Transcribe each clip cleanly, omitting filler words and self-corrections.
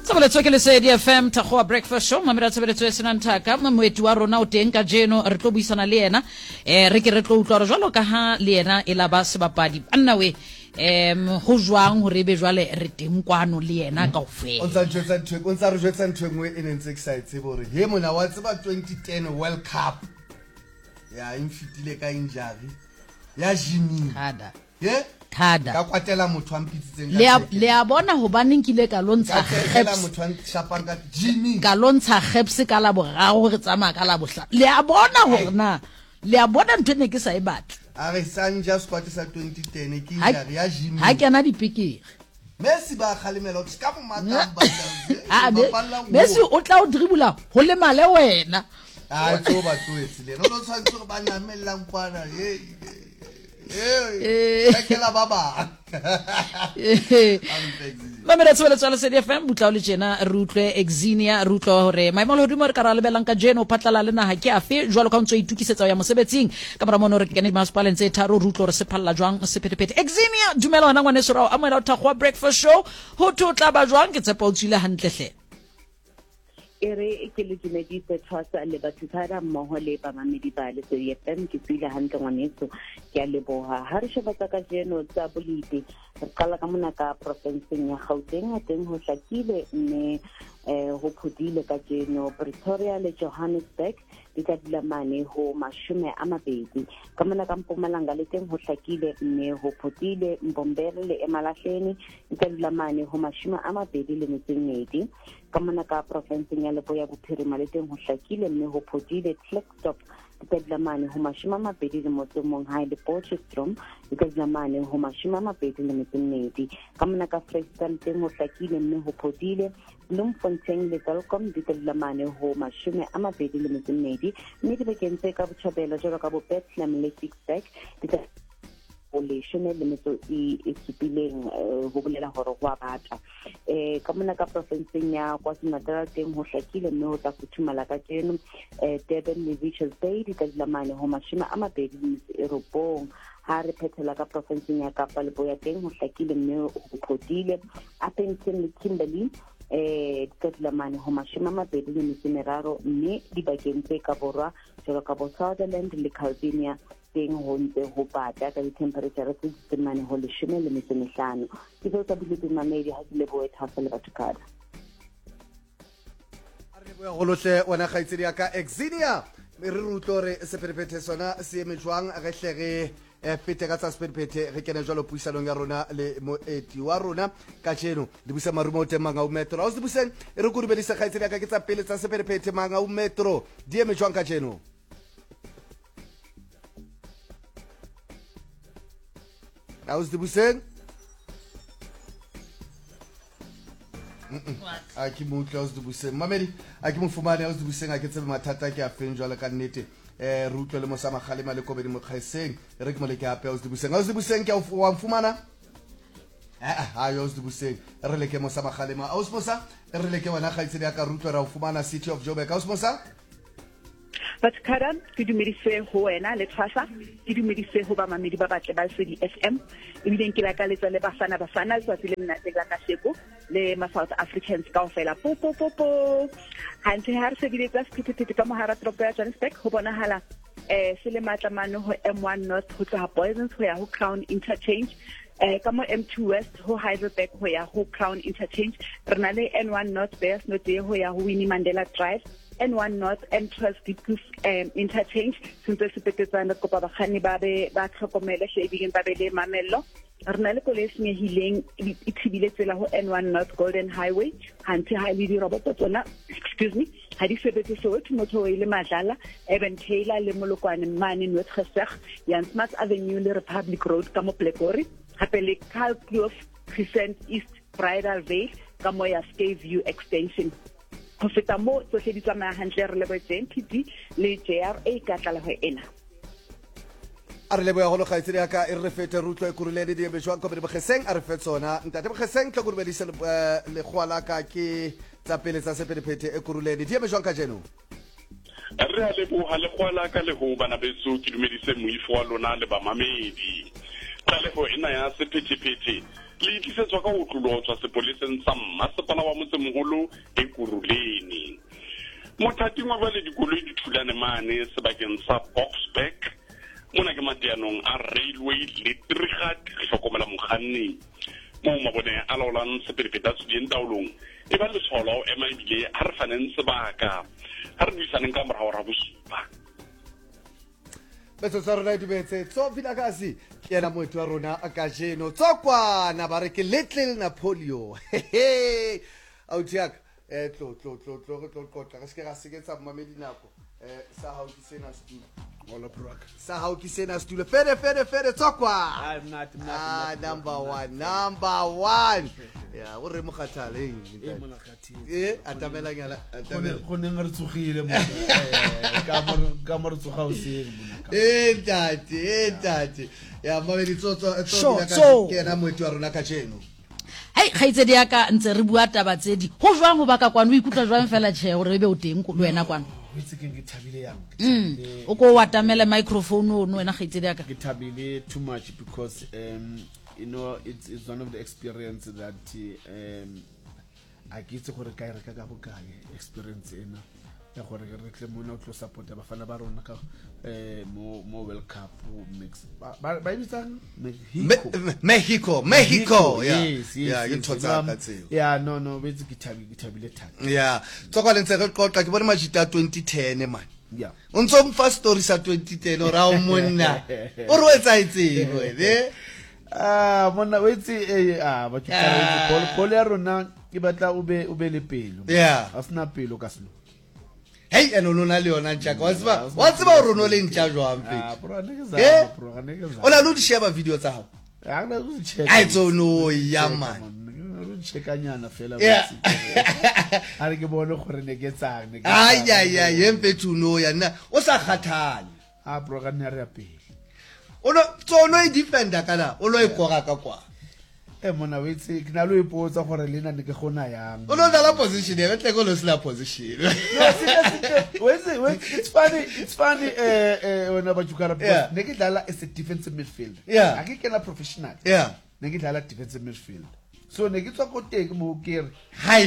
Tsabeletso ke Lesedi FM Thakgoa Breakfast Show mamela tsabeletso e senang thaka moeti wa rona o teng ka jeno re tlo buisana le yena re ke re tlo utlwa re jwalo ka ha le yena e la ba sebapadi anna we go jwang hore be jwale re teng kwano le yena kaofela o tsa re jwetsa ntwe ngwe e nentse excited bore he mona wa tseba 2010 World Cup ya infitile ka injari ya Jimmy thada ye thada ka kwatela motho ampitsitseng le a bona hobaneng kile ka lontsha khepse motho an shapang ka Jimmy ka lontsha khepse ka la boraro re tsamaya ka la bohla le a bona hore na le a bona ntwe ne ke sa e batla a re sanja squad sa 2010 ke injari ya Jimmy ha ke na dipikiri Messi ba khalimela o ska mo matamba Messi o tla o dribula ho le male wena a tso ba tsoetse le no tshwantse ba nyamelang kwana kela baba mamela tsobeletso la Lesedi FM butla le jena re utlwe Exenia re utlwa hore maemolo hodimo re ka ra lebelang ka jeno phatlala le naha ke afe jwalo ka ntso itukisetsa ya mosebetsing ka mora mono re kene masepaleng tse tharo re utlwa re se phalla jwang sephethephethe Exenia dumela hona ngwane sera a moela Thakgoa Breakfast Show ho tla ba jwang ke tsepa o tswile hantlehle ere ke le dumedise tshwasa le batho tsara mmoho le ba mamedi ba Lesedi FM ke tsile hantle ngwaneso ke a leboha ha re sheba ka jeno tsa bolite re qala ka mona ka provinceng ya Gauteng a teng ho hlakile mme ho phodile ka jeno Pretoria le Johannesburg di ka dula mane ho 20 ka mona ka Mpumalanga le teng ho hlakile mme ho phodile Mbombela le Emalahleni di ka dula mane ho 22 ka mona ka provinceng ya Leboya Bophirima le teng ho hlakile mme ho phodile Klerksdorp di ka dula mane ho 21 ha le Potchefstroom di ka dula mane ho 22 ka mona ka Vrystaat teng ho hlakile mme ho phodile Bloemfontein le Welkom di ka dula mane ho 22 mme di bekeng tse ka Botjhabela jwalo ka bo Bethlehem le Sixburg di ka population le metso e tsupileng ho bolela hore go a bata ka mona ka provinceng ya KwaZulu-Natal teng ho hlakile mme ho tla futhumala ka jeno Durban le Richards Bay di ka dula mane ho 20 ha re phethela ka provinceng ya Kapa Leboya teng ho hlakile mme ho phodile Appington le Kimberley ka dula mane ho 23 mme dibakeng tse ka borwa jwalo ka bo Sutherland le Calvinia teng ho ntse ho bata ka di-temperature tse tsemane ho 15 ke tlo tsa bile mamedi ha di leboe thasa le batho kada re boya go lotle ona gaitsedi ya ka Exenia re rutlo re sephethephethe sona se emejwang re hle re pete ka tsa sephethephethe re kene jwalo puisanong ya rona le moeti wa rona ka jeno di buisa marumo o teng Mangau Metro a o se buseng re go rubedisa gaitsedi ya ka ke tsa pele tsa sephethephethe Mangau Metro di emejwang ka jeno a o se buseng a ke mo tla o se buseng mamedi a ke mo fumane a o se buseng a ke tsebe mathata ke a feng jwalo ka nnete re utlwe le mosama kgalema le kobedi mo kgaiseng re ke mo le ke ape o se buseng ke wa mfumana a yo se buseng re le ke mosama kgalema a o se mosa re le ke wena gaitsedi ya ka rutlwe ra o fumana City of Joburg a o se mosa but karam ke dumedise ho wena le Thwasa ke dumedise ho ba mamedi ba batle ba Lesedi FM ebile ke la ka letsa le bafana letsatsi le nna tla ka sheko le ma South Africans kaofela po hantle ha re se diletsa sephethephethe ka mohara tropo ya Johannesburg ho bonahala se le matla mane ho M1 North ho tla Poisons ho ya ho Crown Interchange ka mo M2 West ho Heidelberg ho ya ho Crown Interchange re na le N1 North Bears no ho ya ho Winnie Mandela Drive N1 North Entrance Dikus Interchange sentse sepetetsana kopa bakganni ba tlhokomele shebileng ba be le mamello re na le koloi senyehileng e thibile tsela ho N1 North Golden Highway hanti ha le di roboto tsona ha di sebetse so motho ile madlala Eben Taylor le Molokwane mane North Geseg Jansmas Avenue le Republic Road ka mo Plekori hape le Kalkloof Crescent East Bridal Veil ka mo ya View Extension ho feta mo tsohle di tsamaya hantle re lebo JMPD le JRA ka tlala ho ena a re leboya go lo gaitsedi ya ka e re fete rutlo e kuruledi di emejwang ko be geseng a re fetsona ntate be geseng tlo go bedisa le khwala ka ke tsa pele tsa sephethephethe e kuruledi di emejwang ka jeno re a leboha le khwala ka le ho bana beso ke dumedise moifo wa lona le ba mamedi tla le ho ena ya sephethephethe le tlisetswa ka ho tlolotswa sepoleseng sa mmasepala wa motsemoholo e Kuruleni. Mothating wa bale dikoloi di thulane mane sebakeng sa Boksburg mona ke mateanong a railway le Trigat re hlokomela mokganni mo mabone a laolang sephethephethe se di taolong e ba le tshola o ema ebile ha re faneng sebaka ha re buisaneng ka morao ra bosupa betso tsa rona di betse tso Vilakazi ke yena moeti wa rona a kajeno tsokwana ba re ke Little Napoleon autiaka tlo qotla ka se ke ga seketsa mmamedi nako sa hao ke sena studio Ola Prak. sa hao ke sena studio fere tsokwa I'm not. number one ya o re mokhathale atamela nyala Go neng re tsogile mo. Ka mo re tsoga o se tate ya mmamedi tsotso Sho. ke yena moeti wa rona kajeno Hey khaitsedi ya ka ntse re bua taba tse di ho jwang ho baka kwana o ikutlwa jwang fela tjhe hore be o teng le wena kwana Witse ke thabile yang. o ko wa tamela microphone o no wena khaitsedi ya ka Ke thabile too much because you know it's one of the experience that I get gore ka re ka bokae experience ena ya gore re tle mona o tlo support bafana ba rona ka mo World Cup mix ba ibitsang Mexico yes ke thotsa ka tseo yeah no witse ke thabile thata ya tsokwa le ntse re qoqa ke bone majita 2010 man yeah o ntso mfa story sa 2010 o ra o monna o re etsa itseng wele monna witse ba ke tla bolo ya rona ke batla o be le pelo Yeah. a sna pelo ka selo hey eno lona le yona ntjaka wa tseba o rono le ntja jwang fe o la lo di share video tsa hao ai tsono ya man chekanyana fela Yeah. a re ke bone gore ne ke tsang ai yempethuno ya nna o sa kgathale a program ya re ya pele o no tsono e defender kana o lo e koga ka kwa mona wetse ke na lo ipotsa gore le nna ne ke gona yang o no dala position e tle go lo sila position it's funny when about you cara Yeah. ne ke dlala as a defensive midfield Yeah. a ke kena professional yeah ne ke dlala defensive midfield so ne ke tswa ko teng mo ke re hai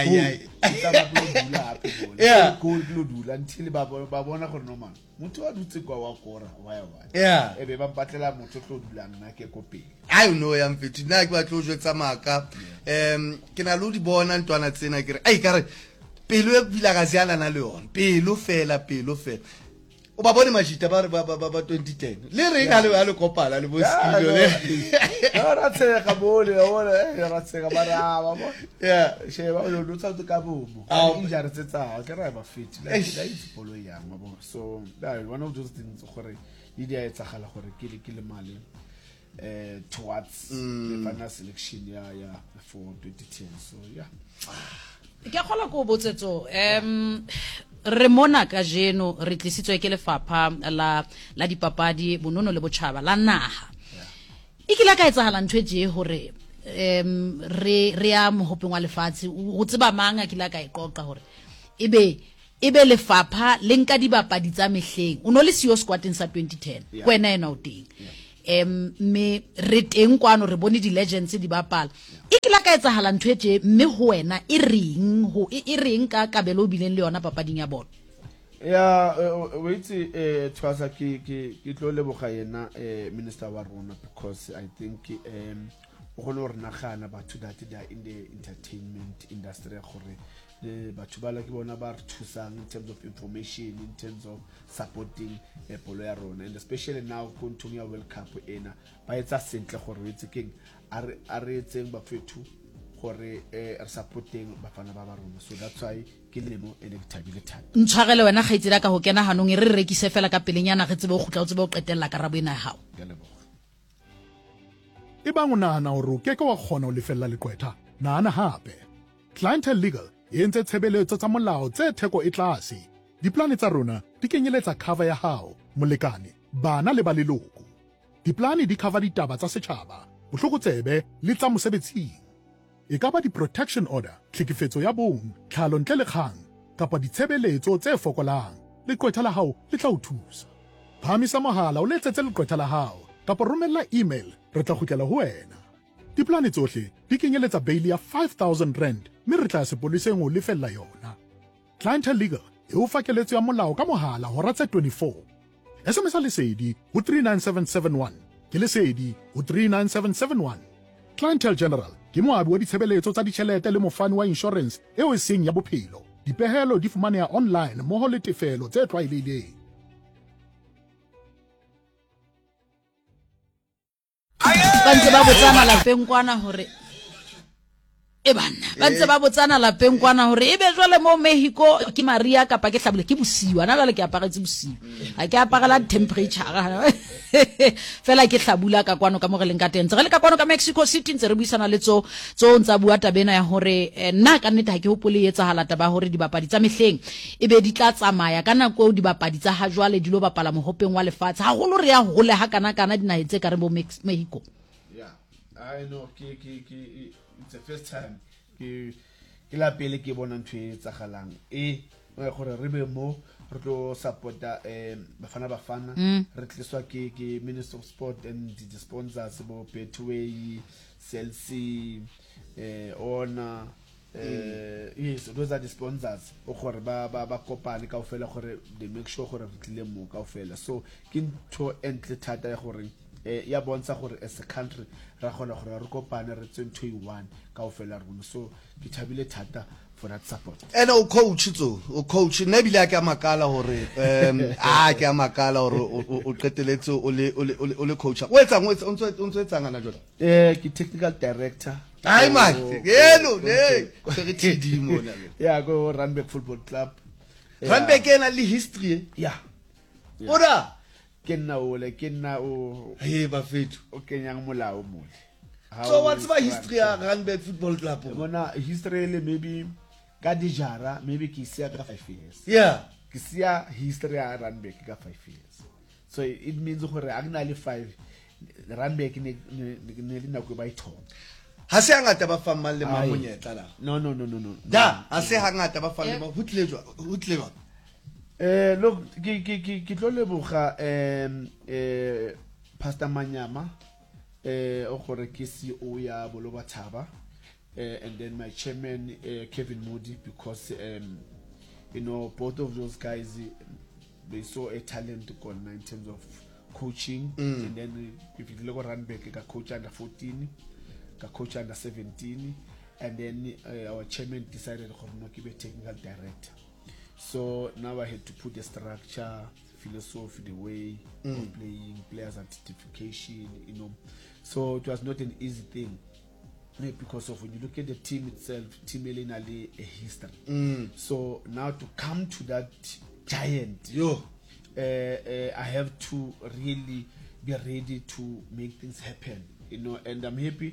Yeah. goal lo dula until ba bona gore no man motho wa dutse kwa wa kora wa Yeah. e be ba mpatlela motho tlo dula nna ke ko pele I know ya mfethi nna ke batlo jo tsa maka ke na lo di bona ntwana tsena ke re ai ka re pelo e Vilakazi ana na le yona pelo fela o ba bone majita ba 2010 le re ga le kopala le bo skilo le ra tsega bole ya bona ra tsega baraba mo yeah sheba lo lutsa ka bomo Ah. injare tsetsa ke ra ba fit la itse polo ya mo so that one of those things gore idea e tsagala gore ke le male towards the final selection ya for 2010 so yeah ke gola go botsetso re mona ka jeno re tlisitswe ke lefapha la dipapadi bonono le botjhaba la naha e ke la ka etsagala ntwe je hore re ya mohopeng wa lefatshe go tseba manga ke la ka iqoqa hore ebe lefapha le nka dibapadi tsa mehleng o no le sio squadeng sa 2010 kwena ena o teng me re teng kwano re bone di legends di bapala e ke la ka etsahala ntwe tje mme ho wena e reng ka kabelo bileng le yona papading ya bona ya wait tshwasa ke tlo leboga yena minister wa rona because I think o gone re nagana batho that they are in the entertainment industry gore batho ba la ke bona ba re thusang in terms of information, in terms of supporting polo ya rona, and especially now kontong ya World Cup ena ba etsa sentle gore wetse keng a re etseng ba fethu gore re supporting bafana ba rona, so that's why ke lemo ene ke thabile thata ntshwarele wena gaitsela ka ho kena hanong re rekise fela ka pelenyana re tsebe go gutla o tsebe o qetella karabo ena ya hao ke leboga e bang o nahana hore o keke wa kgona ho lefella leqwetha nahana hape Clientele Legal e entse tshebeletso tsa molao tse theko e tlase diplane tsa rona di kenyeletsa cover ya hao molekane bana le ba leloko diplane di cover ditaba tsa setjhaba bohlokotsebe le tsa mosebetsing e ka ba di-protection order tlhekefetso ya bong tlhalo ntle le kgang kapa ditshebeletso tse fokolang leqwetha la hao le tla o thusa phamisa mohala o letsetse leqwetha la hao kapa romella email re tla kgutlela ho wena diplane tsohle di kenyeletsa baili ya 5,000 rand mme re tla sepoleseng o lefella yona. Clientele Legal e o fa keletso ya molao ka mohala hora tse 24. SMS lesedi ho 39771 ke lesedi ho 39771. Clientele General ke moabi wa ditshebeletso tsa ditjhelete le mofani wa insurance eo e seng ya bophelo. Dipehelo di fumaneha online mmoho le tefelo tse tlwaelehileng. ba ntse ba botsana lapeng kwana hore e bana ba ntse ba botsana lapeng kwana hore ebe jwale mo Mexico ke Maria kapa ke hlabule ke bosiwa na jwale ke aparetse bosiwa ha ke aparela temperature fela ke hlabula ka kwano ka mo re leng ka teng re le ka kwano ka Mexico City ntse re buisana le tso ntsa bua tabena ya hore nna ka nnete ha ke hopole etsahala taba hore dibapadi tsa mehleng ebe di tla tsamaya kana ko dibapadi tsa ha jwale di lo bapala mohopeng wa lefatshe ha holo re ya hole ha kana na etse ka re bo Mexico. I know it's the first time ke la pele ke bona ntwe tsagalang gore re be mo re tlo supporta bafana re tliswa ke Minister of Sport and the sponsors bo Betway, Chelsea, Honor, yes, those are the sponsors o gore ba kopane kaofela gore they make sure gore re tlile mo kaofela. So ke ntho entle thata ya gore ya bontsha gore as a country ra gona gore re kopane re tswe 21 kaofela rona. So ke thabile thata for that support. And o coach ne bile ka makala hore ke a makala hore o qeteletse o le coach o etsang o ntse etsangana jona ke technical director. Ai man yeno re TD mona ya go Randburg Football Club. Randburg ena le history ora ke nna o ba fethu o kenyang molao mole. So what's my history ya Randburg Football Club? Bona history le maybe ka dijara maybe ke sia ka 5 years. Yeah, ke sia history ya Randburg ka 5 years. So it means gore agna le 5 Randburg ne le na go ba ithoba. Ha se hangata ba fang le mamonyetla la. No. Da, ha se hangata ba fang le ho tlejwa. Look, ke tlo leboga Pastor Manyama o gore ke CEO ya Boloba Thaba, and then my chairman Kevin Moody, because you know, both of those guys they saw a talent in terms of coaching. And then if you look at Randburg, ka coach under 14, ka coach under 17, and then our chairman decided to be a technical director. So now I had to put the structure, philosophy, the way of playing, players identification, you know. So it was not an easy thing, because of when you look at the team itself, Team Elinali a history. So now to come to that giant, I have to really be ready to make things happen, you know. And I'm happy,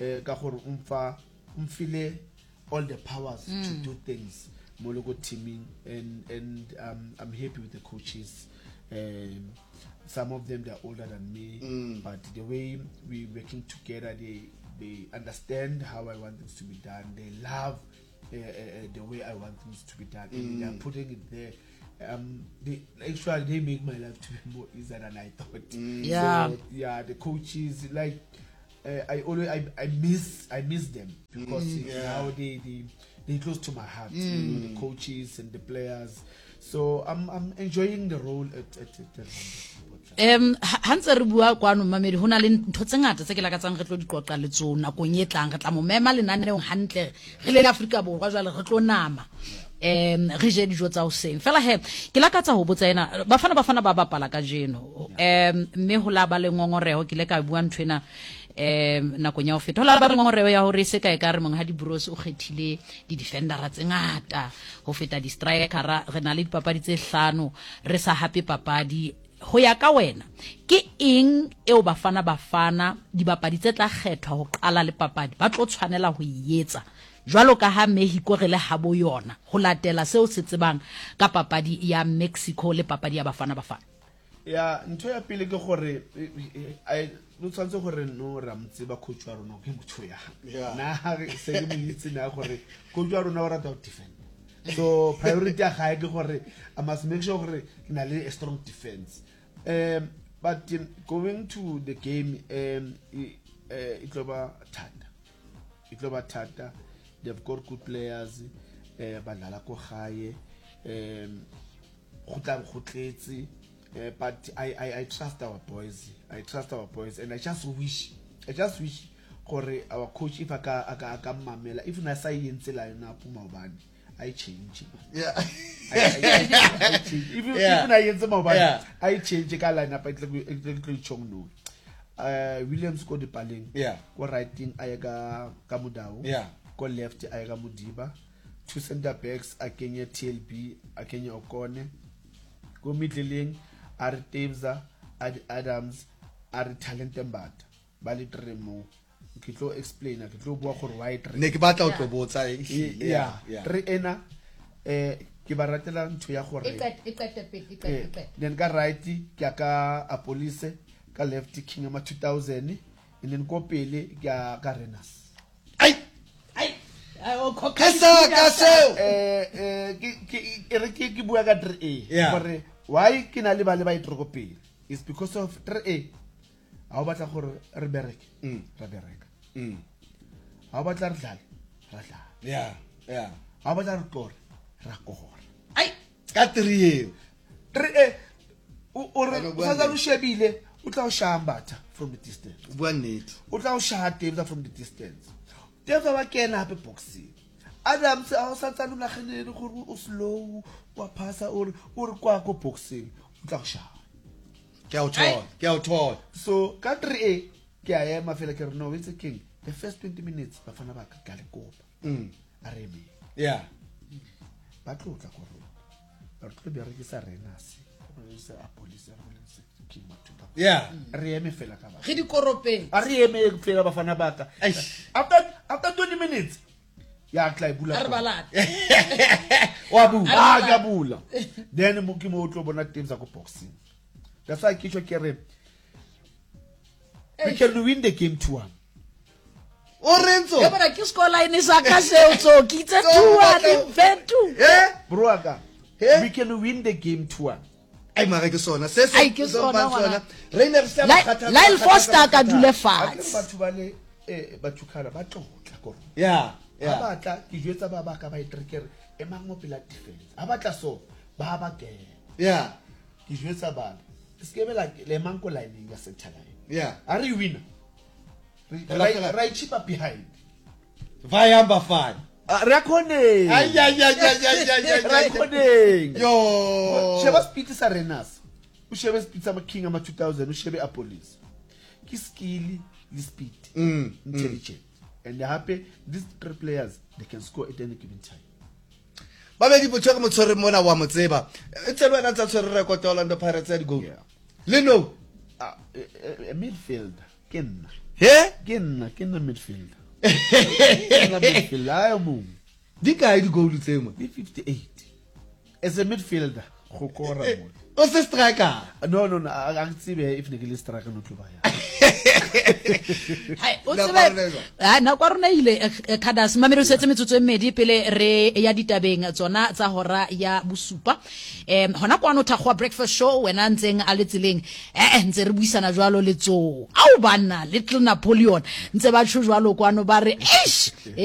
umfile all the powers to do things. Mologo teaming, and I'm happy with the coaches. Some of them they're older than me, but the way we're working together, they understand how I want things to be done. They love the way I want things to be done, and they're putting it there. They make my life to be more easier than I thought. So, the coaches, like I miss them, because now they're close to my heart, you know, the coaches and the players. So I'm enjoying the role at hantse re bua kwano mamedi hona le ntho tse ngata tse ke la ka tsang re tlo di qoqa le tsona go nyetlang re tla mo mema lenaneo hantle re le Africa borwa jwale re tlo nama re je dijo tsa o seng fela ke la ka tsa ho botsa ena bafana ba bapala ka jeno mme ho la ba le ngongoreo ke le ka bua nthwena nakong ya ho feta ho la ba le ngongoreo ya hore se kae ka re mong ha di bros o kgethile di defendera tse ngata ho feta di striker re na le dipapadi tse 5 re sa happy papadi ho ya ka wena ke eng eo bafana dibapadi tse tla kgethwa ho qala le papadi ba tlo tshwanela ho ietsa jwalo ka ha Mexico re le habo yona ho latela seo se tsebang ka papadi ya Mexico le papadi ya bafana ya ntho ya pele ke gore I no tsantse gore no ra mtseba coach wa rona ke motho ya na se ke mo itse na gore coach wa rona o rata ho defend. So priority ya ga ke gore I must make sure gore ke na le a strong defense. But going to the game, it tlo ba thata. They've got good players badlala ko gae go tla go tletse but I trust our boys and I just wish gore our coach if aka mamela if na sa yentse la yona puma obane I change if na yentse maobane I change ka line up itlo chongno Williams go di paleng go writing ayeka ka Mudau go left ayeka Mudiba, 2 center backs akenye TLB akenye Okone, go middling are Tebza Adams are talented but bali tremo ke tlo explain ke tlo bua gore why ne ke batla o tlo botsa re ena ke ba ratela ntho ya gore then ka right ke ka a police ka left king ama 2000 and then ko pele ke ka Renas ke bua ka 3A gore why ke na le ba itro pele is because of 3A ha o batla gore re bereke ra bereka ha o batla re dlale ra dlala ha o batla re kore ra kora ka 3A o re sa lu shebile o tla o shambatha from the distance bua nnete o tla o shata from the distance Tebza wa kena hape boxing Adams a o sa tsana la kgenele gore o slow wa passa or kwa go boxing o tla go shaba ke a o thola so ka 3A ke a ema fela ke re no it's a king the first 20 minutes ba fana ba ka le kopa a re me ba tlo tla go rona ba tlo be re ke sa Renas sa a police a re se king matuta re eme fela ka ba ge di koropeng a re eme fela ba fana ba ka after 20 minutes ya tla ibula wa bula ya bula then mo ke mo tlo bona Tebza go boxing that's why ke ke re we can win the game 2-1 Orenzo ya bona ke scoreline sa ka seo tso ke tse 2-1 vetu bro aka we can win the game 2-1 ai mara ke sona se ke sona Rainer se ba khatha Lyle Foster ka dule fatshe batho ba le ba thukala ba tlotla go ha batla ke jwetsa ba ka ba itrikere e mang mo pela defense ha batla so ba ke ke jwetsa ba se ke bela le mang ko lining ya center line are you winner right chip up behind vayamba fan Rakoneng yo sheba speed sa Renas o shebe speed sa king ama 2000 o shebe a police ki skill the speed intelligent and they happy these 3 players they can score at any given time ba be di botho ke motshore mona wa motseba etse lwana tsa tshwere record ya Orlando Pirates ya di goal le no a midfielder kenna midfielder di kae di goal tsema 58 as a midfielder go kora mo o se striker no a tsibe if ne ke le striker no tlo ba ya hai o tsebe na kwa rona ile Khadas mamelo setse metsotso e mmedi pele re ya ditabeng tsona tsa hora ya bosupa hona kwa no thagwa breakfast show wena ntseng a letseleng ntse re buisana jwalo le tso au bana Little Napoleon ntse ba tsho jwalo kwa no ba re